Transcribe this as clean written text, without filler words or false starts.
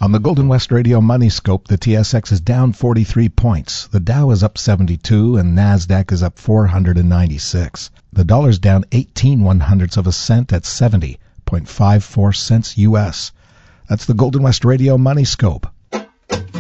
On the Golden West Radio Money Scope, the TSX is down 43 points. The Dow is up 72 and NASDAQ is up 496. The dollar's down 18/100ths of a cent at 70.54 cents U.S. That's the Golden West Radio Money Scope.